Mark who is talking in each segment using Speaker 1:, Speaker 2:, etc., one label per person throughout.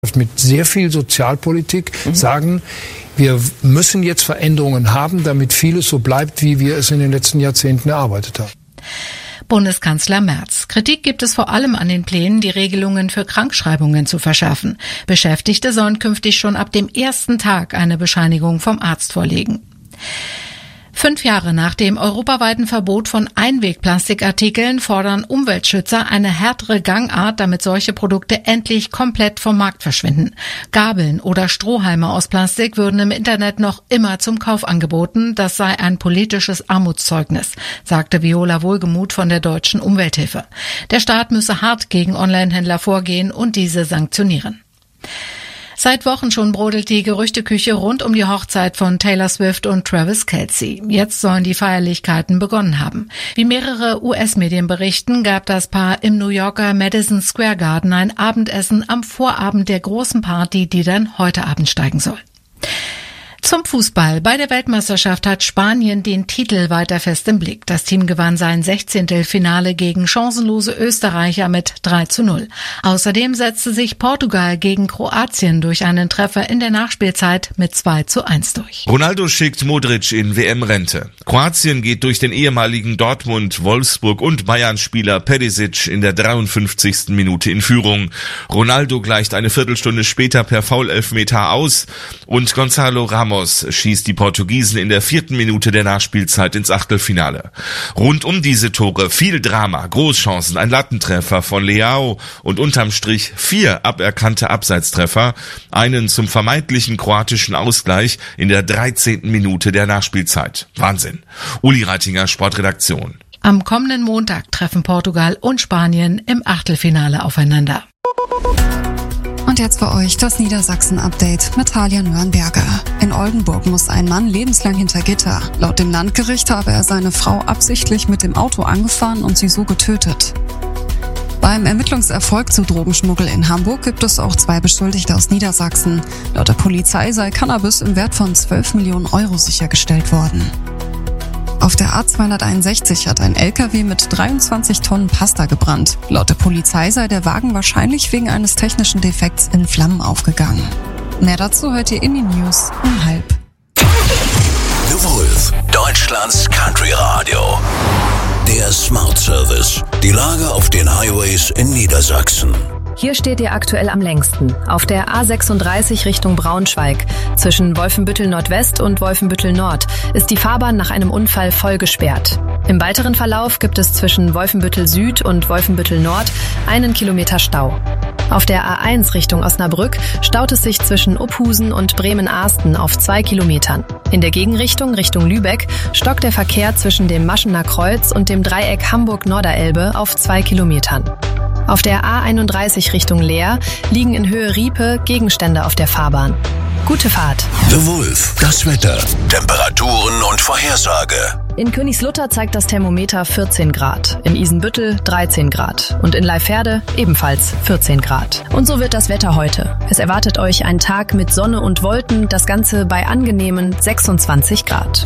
Speaker 1: mit sehr viel Sozialpolitik sagen, wir müssen jetzt Veränderungen haben, damit vieles so bleibt, wie wir es in den letzten Jahrzehnten erarbeitet haben.
Speaker 2: Bundeskanzler Merz. Kritik gibt es vor allem an den Plänen, die Regelungen für Krankschreibungen zu verschärfen. Beschäftigte sollen künftig schon ab dem ersten Tag eine Bescheinigung vom Arzt vorlegen. 5 Jahre nach dem europaweiten Verbot von Einwegplastikartikeln fordern Umweltschützer eine härtere Gangart, damit solche Produkte endlich komplett vom Markt verschwinden. Gabeln oder Strohhalme aus Plastik würden im Internet noch immer zum Kauf angeboten. Das sei ein politisches Armutszeugnis, sagte Viola Wohlgemuth von der Deutschen Umwelthilfe. Der Staat müsse hart gegen Onlinehändler vorgehen und diese sanktionieren. Seit Wochen schon brodelt die Gerüchteküche rund um die Hochzeit von Taylor Swift und Travis Kelce. Jetzt sollen die Feierlichkeiten begonnen haben. Wie mehrere US-Medien berichten, gab das Paar im New Yorker Madison Square Garden ein Abendessen am Vorabend der großen Party, die dann heute Abend steigen soll. Zum Fußball. Bei der Weltmeisterschaft hat Spanien den Titel weiter fest im Blick. Das Team gewann sein 16. Finale gegen chancenlose Österreicher mit 3:0. Außerdem setzte sich Portugal gegen Kroatien durch einen Treffer in der Nachspielzeit mit 2:1 durch.
Speaker 3: Ronaldo schickt Modric in WM-Rente. Kroatien geht durch den ehemaligen Dortmund, Wolfsburg und Bayern-Spieler Perisic in der 53. Minute in Führung. Ronaldo gleicht eine Viertelstunde später per Foul-Elfmeter aus und Gonzalo Ramos schießt die Portugiesen in der 4. Minute der Nachspielzeit ins Achtelfinale. Rund um diese Tore viel Drama, Großchancen, ein Lattentreffer von Leao und unterm Strich 4 aberkannte Abseitstreffer, einen zum vermeintlichen kroatischen Ausgleich in der 13. Minute der Nachspielzeit. Wahnsinn. Uli Reitinger, Sportredaktion.
Speaker 2: Am kommenden Montag treffen Portugal und Spanien im Achtelfinale aufeinander.
Speaker 4: Und jetzt für euch das Niedersachsen-Update mit Talia Nürnberger. In Oldenburg muss ein Mann lebenslang hinter Gitter. Laut dem Landgericht habe er seine Frau absichtlich mit dem Auto angefahren und sie so getötet. Beim Ermittlungserfolg zu Drogenschmuggel in Hamburg gibt es auch 2 Beschuldigte aus Niedersachsen. Laut der Polizei sei Cannabis im Wert von 12 Millionen Euro sichergestellt worden. Auf der A261 hat ein LKW mit 23 Tonnen Pasta gebrannt. Laut der Polizei sei der Wagen wahrscheinlich wegen eines technischen Defekts in Flammen aufgegangen. Mehr dazu hört ihr in den News um 12:30.
Speaker 5: The Wolf, Deutschlands Country Radio. Der Smart Service. Die Lage auf den Highways in Niedersachsen.
Speaker 6: Hier steht ihr aktuell am längsten. Auf der A36 Richtung Braunschweig. Zwischen Wolfenbüttel Nordwest und Wolfenbüttel Nord ist die Fahrbahn nach einem Unfall voll gesperrt. Im weiteren Verlauf gibt es zwischen Wolfenbüttel Süd und Wolfenbüttel Nord 1 Kilometer Stau. Auf der A1 Richtung Osnabrück staut es sich zwischen Uphusen und Bremen-Arsten auf 2 Kilometern. In der Gegenrichtung Richtung Lübeck stockt der Verkehr zwischen dem Maschener Kreuz und dem Dreieck Hamburg-Norderelbe auf 2 Kilometern. Auf der A31 Richtung Leer liegen in Höhe Riepe Gegenstände auf der Fahrbahn. Gute Fahrt.
Speaker 5: The Wolf, das Wetter, Temperaturen und Vorhersage.
Speaker 6: In Königslutter zeigt das Thermometer 14 Grad, in Isenbüttel 13 Grad und in Leiferde ebenfalls 14 Grad. Und so wird das Wetter heute. Es erwartet euch ein Tag mit Sonne und Wolken, das Ganze bei angenehmen 26 Grad.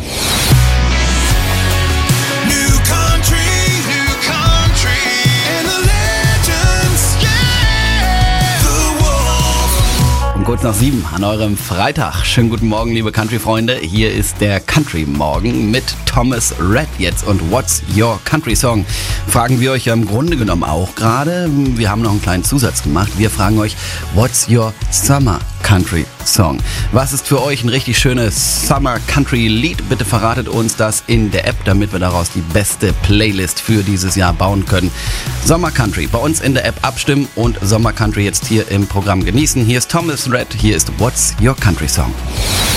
Speaker 7: Kurz nach 7 an eurem Freitag. Schönen guten Morgen, liebe Country-Freunde. Hier ist der Country-Morgen mit Thomas Rhett jetzt. Und What's Your Country-Song? Fragen wir euch ja im Grunde genommen auch gerade. Wir haben noch einen kleinen Zusatz gemacht. Wir fragen euch, What's Your Summer Country-Song? Was ist für euch ein richtig schönes Summer-Country-Lied? Bitte verratet uns das in der App, damit wir daraus die beste Playlist für dieses Jahr bauen können. Sommer Country, bei uns in der App abstimmen und Sommer Country jetzt hier im Programm genießen. Hier ist Thomas Rhett, hier ist What's Your Country Song?